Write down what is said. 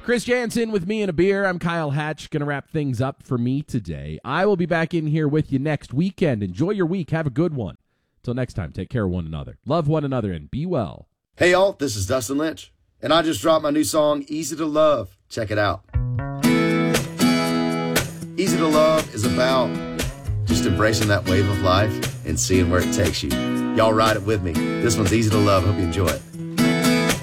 Chris Jansen with me and a beer. I'm Kyle Hatch. Going to wrap things up for me today. I will be back in here with you next weekend. Enjoy your week. Have a good one. Till next time, take care of one another. Love one another and be well. Hey, y'all. This is Dustin Lynch. And I just dropped my new song, Easy to Love. Check it out. Easy to Love is about just embracing that wave of life and seeing where it takes you. Y'all ride it with me. This one's Easy to Love. Hope you enjoy it.